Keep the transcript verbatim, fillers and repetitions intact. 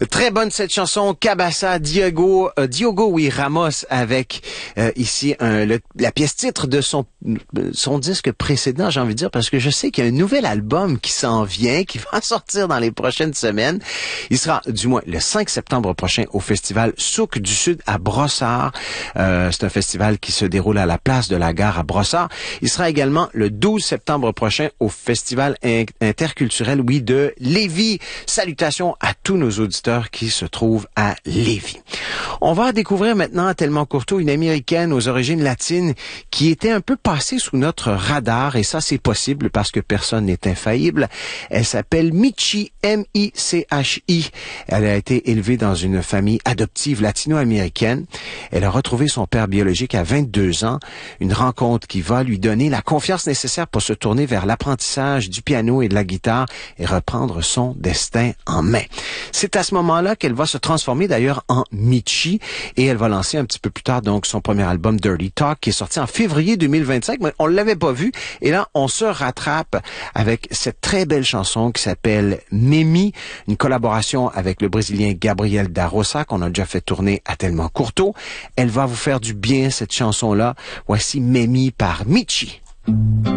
Très bonne cette chanson, Cabassa, Diogo, euh, Diogo oui, Ramos avec euh, ici un, le, la pièce titre de son son disque précédent, j'ai envie de dire, parce que je sais qu'il y a un nouvel album qui s'en vient, qui va sortir dans les prochaines semaines. Il sera du moins le cinq septembre prochain au festival Souk du Sud à Brossard. Euh, c'est un festival qui se déroule à la place de la gare à Brossard. Il sera également le douze septembre prochain au festival interculturel, oui, de Lévis. Salutations à tous nos auditeurs qui se trouvent à Lévis. On va découvrir maintenant à Tellement Courteau une Américaine aux origines latines qui était un peu passée sous notre radar, et ça c'est possible parce que personne n'est infaillible. Elle s'appelle Michi, M I C H I. Elle a été élevée dans une famille adoptive latino-américaine. Elle a retrouvé son père biologique à vingt-deux ans, une rencontre qui va lui donner la confiance nécessaire pour se tourner vers l'apprentissage du piano et de la guitare et reprendre son destin en main. C'est à ce moment-là qu'elle va se transformer d'ailleurs en Michi, et elle va lancer un petit peu plus tard donc son premier album Dirty Talk qui est sorti en février deux mille vingt-cinq, mais on l'avait pas vu, et là on se rattrape avec cette très belle chanson qui s'appelle Memi, une collaboration avec le Brésilien Gabriel da Roça qu'on a déjà fait tourner à Tellement Courteau. Elle va vous faire du bien cette chanson-là. Voici Memi par Michi.